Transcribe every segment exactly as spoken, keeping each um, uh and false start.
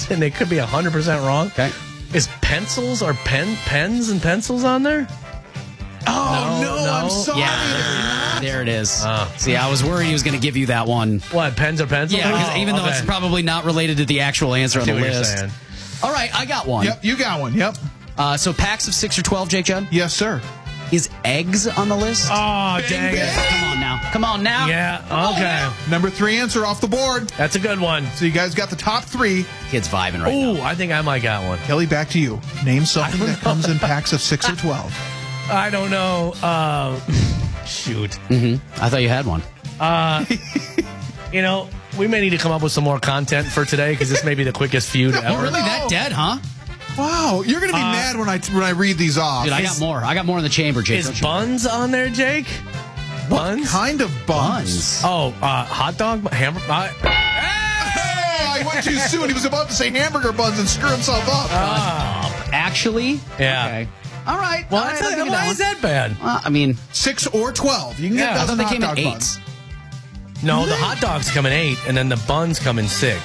guess, and they could be one hundred percent wrong. Okay. Is pencils or pen pens and pencils on there? Oh, no, No, no. I'm sorry. Yeah, there, there it is. Oh. See, I was worried he was going to give you that one. What, pens or pencils? Yeah, because Oh, even though okay. it's probably not related to the actual answer I on see the what you're list. saying. All right, I got one. Yep, you got one. Yep. Uh, so packs of six or twelve, Jake Judd? Yes, sir. Is eggs on the list? Oh, dang it. Come on now. Come on now. Yeah, okay. Number three answer off the board. That's a good one. So you guys got the top three. Kid's vibing right Ooh, now. I think I might got one. Kelly, back to you. Name something that comes in packs of six or twelve. I don't know. Uh, shoot. Mm-hmm. I thought you had one. You know, we may need to come up with some more content for today because this may be the quickest feud ever. Oh, really? That dead, huh? Wow, you're gonna be Uh, mad when I when I read these off. Dude, I got more. I got more in the chamber, Jake. Is don't you? buns on there, Jake? Buns? kind of buns? Buns. Oh, uh, hot dog? Hamburger? Uh, Oh, I went too soon. He was about to say hamburger buns and screw himself up. Actually? Yeah. Okay. All right. well, all that's right, I'll not, give you why that is one. that bad? Well, I mean, Six or twelve. You can Yeah, get I I dozen thought they hot came in dog eight. buns. No, the hot dogs come in eight, and then the buns come in six.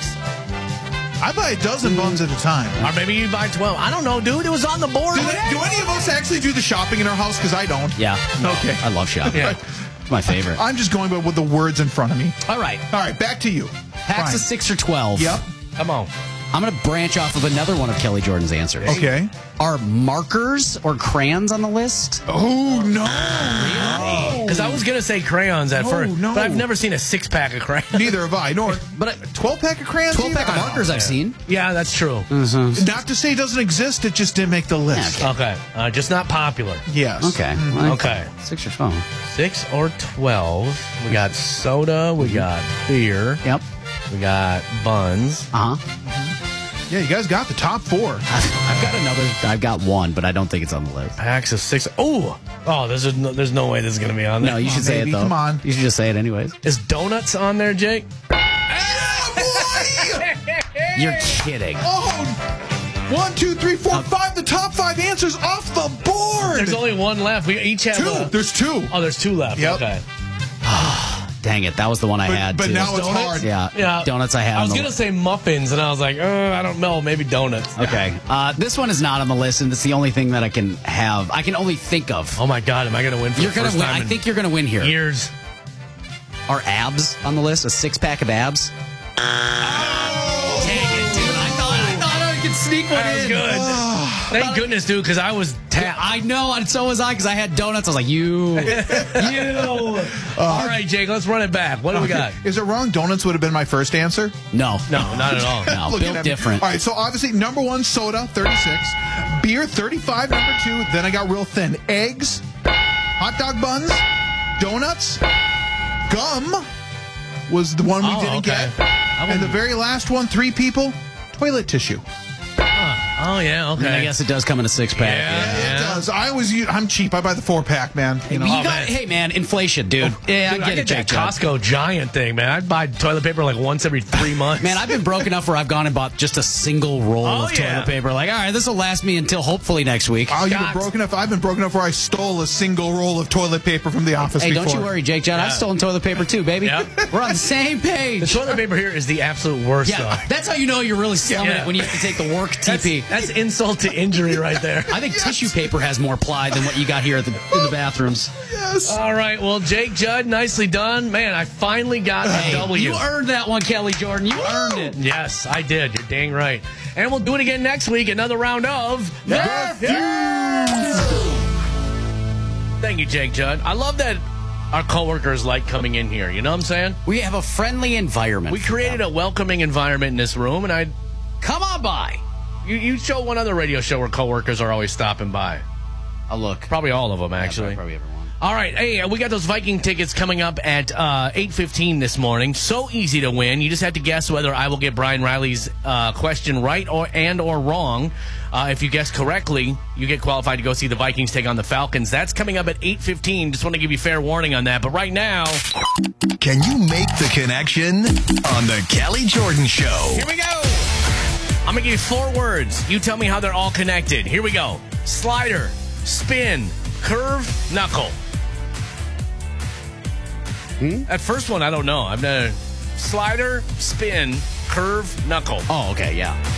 I buy a dozen buns at a time. Or maybe you buy twelve. I don't know, dude. It was on the board. Do, they- do any of us actually do the shopping in our house? Because I don't. yeah. Okay. I love shopping. Yeah. It's my favorite. I'm just going by with the words in front of me. All right. All right, back to you. Packs Brian. of six or twelve. Yep. Come on. I'm going to branch off of another one of Kelly Jordan's answers. Okay. Are markers or crayons on the list? Oh, no. Because I was going to say crayons at No, first, no. but I've never seen a six-pack of crayons. Neither have I. Nor, But a twelve pack of crayons? twelve pack of either? markers I've seen. Yeah, that's true. Not to say it doesn't exist, it just didn't make the list. Yeah, Okay. Uh, just not popular. Yes. Okay. Mm. Well, Okay. Six or twelve. Six or twelve. We got soda. We got beer. Yep. We got buns. Uh huh. Yeah, you guys got the top four. I've got another. I've got one, but I don't think it's on the list. Packs of six. Oh, oh, there's no, there's no way this is gonna be on there. No, you should say baby, it though. come on. You should just say it anyways. Is donuts on there, Jake? You're kidding. Oh, one, two, three, four, five. The top five answers off the board. There's only one left. We each have two. a- There's two. Oh, there's two left. Yep. Okay. Dang it, that was the one I But- had. but too. now it's Donuts? hard. Yeah, Yeah. donuts I had. I was on the gonna say muffins, and I was like, uh, I don't know, maybe donuts. Okay. Uh, this one is not on the list, and it's the only thing that I can have. I can only think of. Oh my God, am I gonna win? For You're the gonna first win. time I in think you're gonna win here. years. Are abs on the list? A six pack of abs? Dang it, dude! I thought I thought I could sneak one That was in. good. Thank goodness, dude, because I was tapped. I know, and so was I, because I had donuts. I was like, you. You. All right, Jake, let's run it back. What do we got? Is it wrong? Donuts would have been my first answer. No, No, not at all. no, Looking built at me. different. All right, so obviously number one, soda, thirty-six. Beer, thirty-five, number two. Then I got real thin. Eggs, hot dog buns, donuts, gum was the one we Oh, didn't okay. get. And the very last one, three people, toilet tissue. Oh, yeah, okay. And I guess it does come in a six pack. Yeah. It does. I always use, I'm cheap. I buy the four pack, man. You know. You Oh, got, man. hey man, inflation, dude. yeah, Dude, I get it, that Jake. Judd. Costco giant thing, man. I'd buy toilet paper like once every three months. Man, I've been broke enough where I've gone and bought just a single roll Oh, of yeah. toilet paper. Like, all right, this will last me until hopefully next week. Oh, you've been Scott. broken enough. I've been broken enough where I stole a single roll of toilet paper from the office Hey, before. don't you worry, Jake John. I've Yeah. stolen toilet paper too, baby. Yep. We're on the same the page. toilet paper here is the absolute worst, Yeah, though. that's how you know you're really slumming Yeah. it when you have to take the work T That's, P. that's insult to injury right there. I think tissue paper has more ply than what you got here at the, in the bathrooms. Yes. All right, well, Jake Judd, nicely done. Man, I finally got a Hey, W. you earned that one, Kelly Jordan. You earned it. Yes, I did. You're dang right. And we'll do it again next week. Another round of Thank you, Jake Judd. I love that our coworkers like coming in here. You know what I'm saying? We have a friendly environment. We created a welcoming environment in this room, and I come on by. You you show one other radio show where coworkers are always stopping by. a look. Probably all of them, actually. Probably everyone. All right, hey, we got those Viking tickets coming up at uh, eight fifteen this morning. So easy to win. You just have to guess whether I will get Brian Riley's uh, question right or and or wrong. Uh, if you guess correctly, you get qualified to go see the Vikings take on the Falcons. That's coming up at eight fifteen. Just want to give you fair warning on that. But right now, Can you make the connection on the Kelly Jordan Show? here we go. I'm going to give you four words. You tell me how they're all connected. Here we go. Slider, spin, curve, knuckle. Hmm? That first one, I don't know. I've never... Slider, spin, curve, knuckle. Oh, okay, yeah.